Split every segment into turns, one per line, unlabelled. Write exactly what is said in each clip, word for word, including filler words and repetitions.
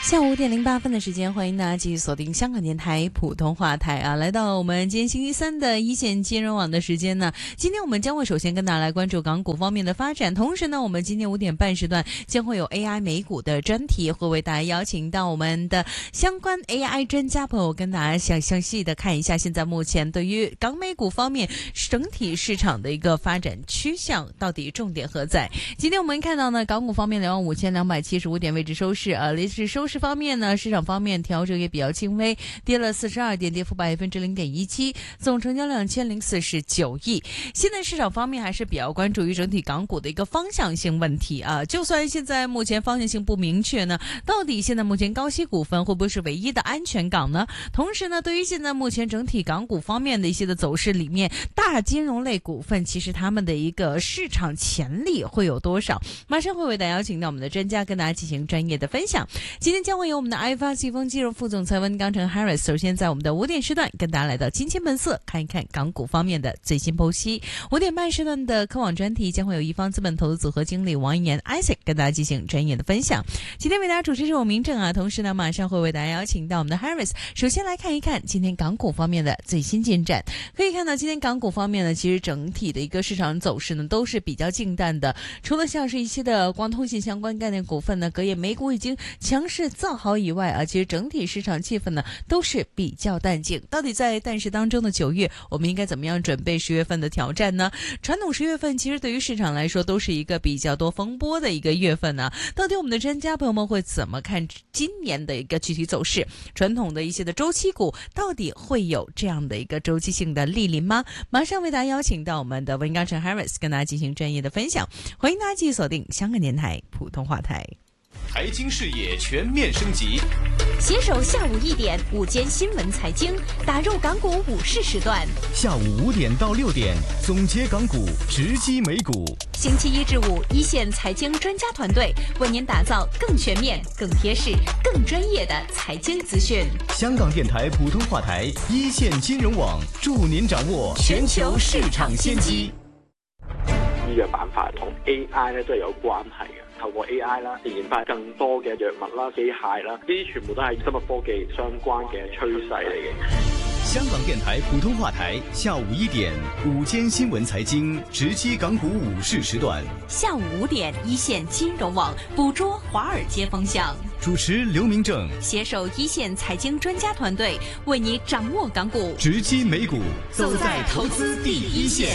下午五点零八分的时间，欢迎大家继续锁定香港电台普通话台啊，来到我们今天星期三的一线金融网的时间呢。今天我们将会首先跟大家来关注港股方面的发展，同时呢，我们今天五点半时段将会有 A I 美股的专题，会为大家邀请到我们的相关 A I 专家朋友，跟大家详详细的看一下现在目前对于港美股方面整体市场的一个发展趋向到底重点何在。今天我们看到呢，港股方面两万五千两百七十五点位置收市啊，类似收市方面呢，市场方面调整也比较轻微，跌了四十二点，跌幅百分之零点一七，总成交两千零四十九亿。现在市场方面还是比较关注于整体港股的一个方向性问题啊。就算现在目前方向性不明确呢，到底现在目前高息股份会不会是唯一的安全港呢？同时呢，对于现在目前整体港股方面的一些的走势里面，大金融类股份其实他们的一个市场潜力会有多少？马上会为大家邀请到我们的专家跟大家进行专业的分享。今天将会有我们的 I F A 季风金融副总裁温刚成 Harris， 首先在我们的五点时段跟大家来到金钱本色，看一看港股方面的最新剖析。五点半时段的科网专题将会有一方资本投资组合经理王一言 Isaac 跟大家进行专业的分享。今天为大家主持是我明正啊，同时呢马上会为大家邀请到我们的 Harris， 首先来看一看今天港股方面的最新进展。可以看到今天港股方面呢，其实整体的一个市场走势呢都是比较静淡的，除了像是一些的光通信相关概念股份呢，隔夜美股已经强势造好以外啊，其实整体市场气氛呢都是比较淡静。到底在淡市当中的九月，我们应该怎么样准备十月份的挑战呢？传统十月份其实对于市场来说都是一个比较多风波的一个月份呢、啊。到底我们的专家朋友们会怎么看今年的一个具体走势？传统的一些的周期股到底会有这样的一个周期性的莅临吗？马上为大家邀请到我们的温刚成 Harris 跟大家进行专业的分享。欢迎大家继续锁定香港电台普通话台。
财经视野全面升级，
携手下午一点午间新闻财经，打入港股午市时段。
下午五点到六点，总结港股，直击美股。
星期一至五，一线财经专家团队为您打造更全面、更贴市、更专业的财经资讯。
香港电台普通话台，一线金融网，助您掌握全球市场先機。
醫藥板塊同 A I 咧都係有關係嘅。透過 A I 啦，研發更多嘅藥物啦、機械啦，呢啲全部都係生物科技相關嘅趨勢嚟嘅。
香港電台普通話台，下午一點，午間新聞財經，直擊港股午市時段。
下午五點，一線金融網捕捉華爾街風向。
主持劉明正，
攜手一線財經專家團隊，為你掌握港股，
直擊美股，
走在投資第一線。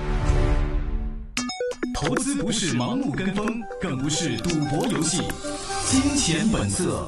投資不是盲目跟風，更不是賭博遊戲。金錢本色。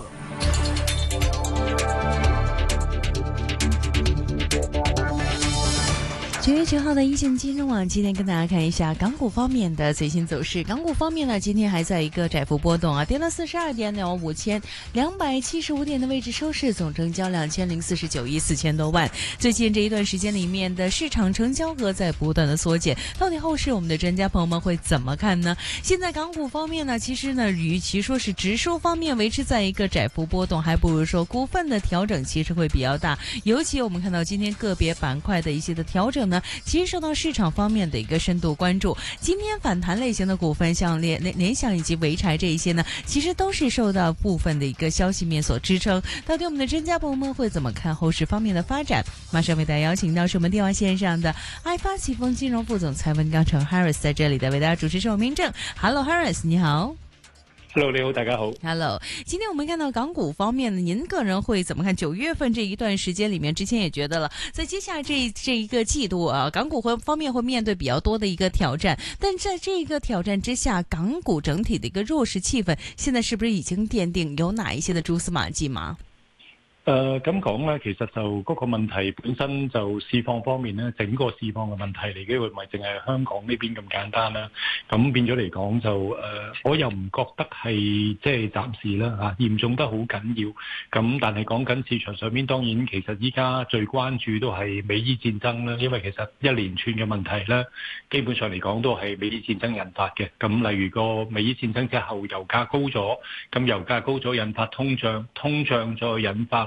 九月九號的一線金融網，今天跟大家看一下港股方面的最新走勢。港股方面呢，今天還在一個窄幅波動啊，跌了四十二點，兩萬五千兩百七十五點的位置收市，總成交兩千零四十九億四千多萬。最近這一段時間裡面的市場成交額在不斷的縮減，到底後市我們的專家朋友們會怎麼看呢？現在港股方面呢，其實呢，與其說是指數方面維持在一個窄幅波動，還不如說股份的調整其實會比較大。尤其我們看到今天個別板塊的一些的調整呢，其實受到市場方面的一個深度關注。今天反彈類型的股份，像聯聯聯想以及濰柴這一些呢，其實都是受到部分的一個消息面所支撐。到底我們的專家朋友們會怎麼看後市方面的發展？馬上為大家邀請到是我們電話線上的 I F A 季風金融副總裁温剛成 Harris 在這裡的為大家主持是我明正。Hello Harris， 你好。
Hello， 你好，大家好。
Hello， 今天我們看到港股方面呢，您個人會怎麼看？九月份這一段時間裡面，之前也覺得了，在接下來這這一個季度啊，港股會方面會面對比較多的一個挑戰。但在這一個挑戰之下，港股整體的一個弱勢氣氛，現在是不是已經奠定？有哪一些的蛛絲馬跡嗎？
誒咁講咧，其實就嗰個問題本身就市況方面咧，整個市況嘅問題嚟嘅，會唔係淨係香港呢邊咁簡單啦。咁變咗嚟講就誒、呃，我又唔覺得係即係暫時啦嚇，嚴重得好緊要。咁但係講緊市場上面，當然其實依家最關注都係美伊戰爭啦，因為其實一連串嘅問題咧，基本上嚟講都係美伊戰爭引發嘅。咁例如個美伊戰爭之後，油價高咗，咁油價高咗引發通脹，通脹再引發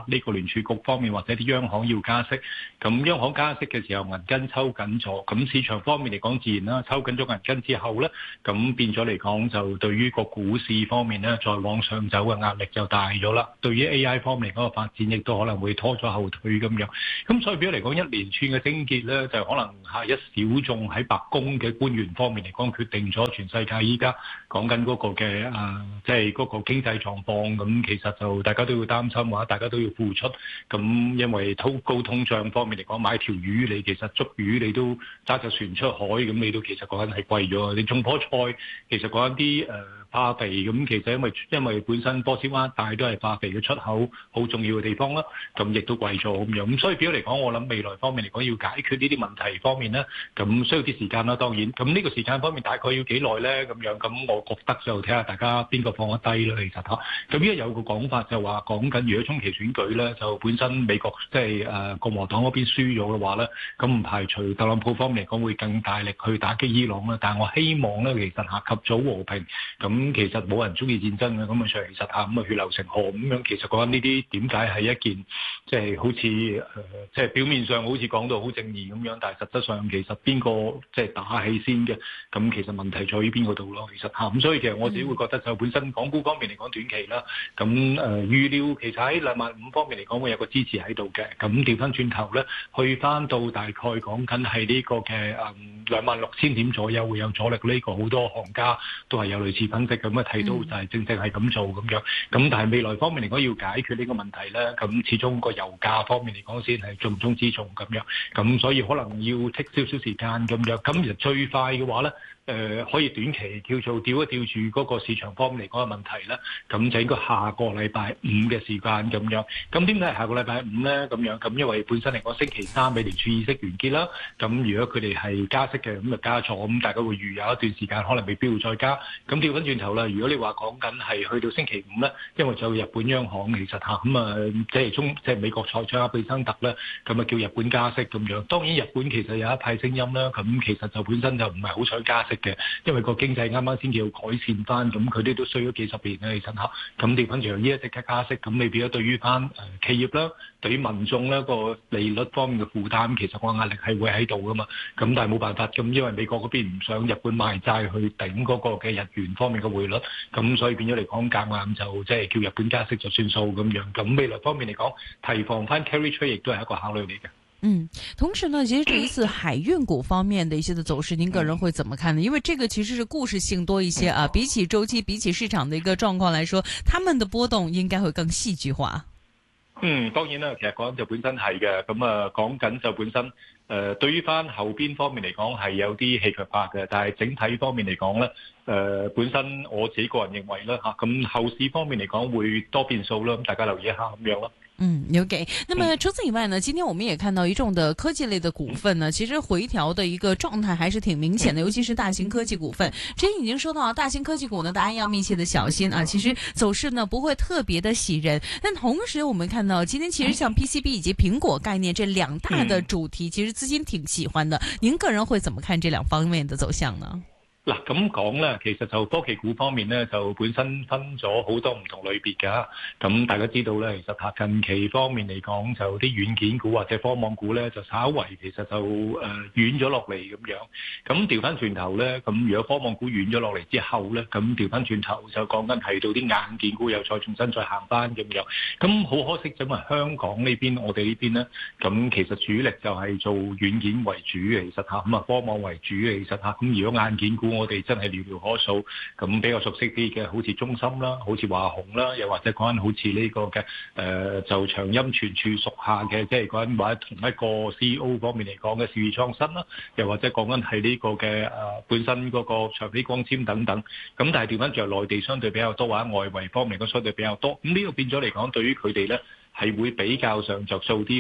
呢個聯儲局方面或者啲央行要加息，咁央行加息嘅時候銀根抽緊咗，咁市場方面嚟講自然啦，抽緊咗銀根之後咧，咁變咗嚟講就對於個股市方面咧再往上走嘅壓力就大咗啦。對於 A I 方面嚟講嘅發展亦都可能會拖咗後腿咁樣，咁所以變咗嚟講一連串嘅症結咧，就可能係一小眾喺白宮嘅官員方面嚟講決定咗全世界依家講緊嗰個嘅誒，即係嗰個經濟狀況，咁其實就大家都要擔心話，大家都要付出，咁因為高高通脹方面嚟講，買條魚你其實捉魚你都揸隻船出海，咁你都其實講緊係貴咗，你種棵菜其實講緊啲誒化肥，咁其實因為因為本身波斯灣帶都係化肥嘅出口好重要嘅地方啦，咁亦都貴咗咁樣，咁所以變咗嚟講，我諗未來方面嚟講要解決呢啲問題方面咧，咁需要啲時間啦，當然，咁呢個時間方面大概要幾耐咧？咁樣，咁我覺得就睇下大家邊個放得低啦，其實嚇。咁依家有個講法就話講緊，如果中期選舉咧，就本身美國即係誒共和黨嗰邊輸咗嘅話咧，咁唔排除特朗普方面嚟講會更大力去打擊伊朗啦。但係我希望咧，其實嚇及早和平，咁其實冇人中意戰爭嘅，咁啊上其實嚇咁啊血流成河咁樣，其實講緊呢啲點解係一件即係好似誒即係表面上好似講到好正義咁樣，但係實質上其實邊個即係打起先嘅？咁其實問題在於邊個度咯？其實嚇咁，所以其實我自己會覺得就本身港股方面嚟講短期啦，咁誒、呃、預料其實喺兩萬五方面嚟講會有個支持喺度嘅。咁調翻轉頭咧，去翻到大概講緊係呢個嘅誒兩萬六千點左右會有阻力。呢、這個好多行家都係有類似分析咁啊，睇到就係正正係咁做咁樣。咁但係未來方面嚟講要解決呢個問題咧，咁始終個油價方面嚟講先係重中之重咁樣。咁所以可能要剔少少時間咁樣。咁其實最快嘅話咧。誒、呃、可以短期叫做吊一吊住嗰個市場方面嚟講嘅問題咧，咁就應該下個禮拜五嘅時間咁樣。咁點解係下個禮拜五咧？咁樣咁因為本身嚟講星期三美聯儲議息完結啦。咁如果佢哋係加息嘅，咁就加咗，咁大家會預有一段時間可能未必會再加。咁調翻轉頭啦，如果你話講緊係去到星期五咧，因為就日本央行其實嚇咁啊，即係中即係美國財長阿貝生特咧，咁啊叫日本加息咁樣。當然日本其實有一派聲音啦，咁其實就本身就唔係好想加息嘅，因為個經濟啱啱先叫改善翻，咁佢哋都衰咗幾十年啦，其實嚇。咁調翻轉依家即刻加息，咁你變咗對於翻誒企業啦，對於民眾咧個利率方面嘅負擔，其實個壓力係會喺度噶嘛。咁但係冇辦法，咁因為美國嗰邊唔想日本賣債去頂嗰個嘅日元方面嘅匯率，咁所以變咗嚟講夾硬就即係叫日本加息就算數咁樣。咁未來方面嚟講，提防翻 carry trade 亦都係一個考慮嚟嘅。
嗯，同時呢，其實這一次海運股方面的一些的走勢，您個人會怎麼看呢？因為這個其實是故事性多一些啊，比起周期，比起市場的一個狀況來說，他們的波動應該會更戲劇化。
嗯，當然啦，其實講就本身係嘅，咁啊講緊就本身誒、呃，對於翻後邊方面嚟講係有啲戲劇化嘅，但係整體方面嚟講咧，誒、呃、本身我自己個人認為啦嚇，咁、啊、後市方面嚟講會多變數啦，咁大家留意一下咁樣咯。
嗯 OK。那麼除此以外呢，今天我們也看到一眾的科技類的股份呢，其實回調的一個狀態還是挺明顯的，尤其是大型科技股份。之前已經說到大型科技股呢，大家要密切的小心啊。其實走勢呢不會特別的喜人，但同時我們看到今天其實像 P C B 以及蘋果概念這兩大的主題，其實資金挺喜歡的。您個人會怎麼看這兩方面的走向呢？
嗱咁講咧，其實就科技股方面咧，就本身分咗好多唔同類別㗎。咁大家知道咧，其實嚇近期方面嚟講，就啲軟件股或者科網股咧，就稍為其實就誒、呃、軟咗落嚟咁樣。咁調翻轉頭咧，咁如果科網股軟咗落嚟之後咧，咁調翻轉頭就講緊係到啲硬件股又再重新再行翻咁樣。咁好可惜，因為香港呢邊我哋呢邊咧，咁其實主力就係做軟件為主嘅，其實嚇咁啊科網為主嘅，其實嚇咁如果硬件股，我哋真係寥寥可數，咁比較熟悉啲嘅，好似中芯啦，好似華虹啦，又或者講緊好似呢個嘅誒、呃，就長鑫存儲屬下嘅，即係講緊或者同一個 C E O 方面嚟講嘅兆易創新啦，又或者講緊係呢個嘅誒、呃、本身嗰個長飛光纖等等。咁但係調翻轉內地相對比較多，或者外圍方面嘅相對比較多，咁呢個變咗嚟講，對於佢哋咧係會比較上着數啲。我哋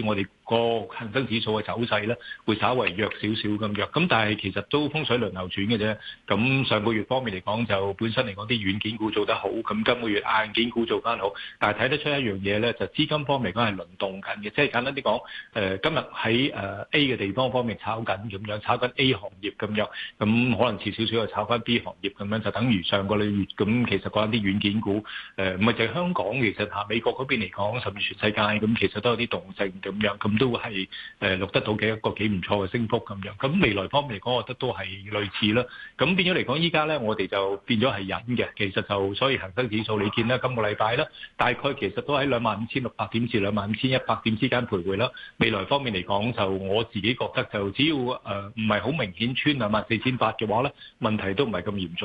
個恒生指數嘅走勢咧會稍為弱少少咁弱。咁但係其實都風水輪流轉嘅啫。咁上個月方面嚟講，就本身嚟講啲軟件股做得好，咁今個月硬件股做翻好。但係睇得出一樣嘢咧，就資金方面嚟講係輪動緊嘅，即係簡單啲講，誒、呃、今日喺誒 A 嘅地方方面炒緊咁樣，炒緊 A 行業咁樣，咁可能遲少少又炒翻 B 行業咁樣，就等於上個月咁，其實講緊啲軟件股，誒唔係淨係香港，其實嚇美國嗰邊嚟講，甚至全世界咁，其實都有啲動靜咁樣，咁都係誒、呃、錄得到幾一個幾唔錯嘅升幅咁樣。咁未來方面嚟講，我覺得都係類似啦。咁變咗嚟講，依家咧我哋就變咗係忍嘅，其實就所以恒生指數你見啦，今個禮拜咧大概其實都喺兩萬五千六百點至兩萬五千一百點之間徘徊啦。未來方面嚟講，就我自己覺得就只要誒唔係好明顯穿兩萬四千八嘅話咧，問題都唔係咁嚴重。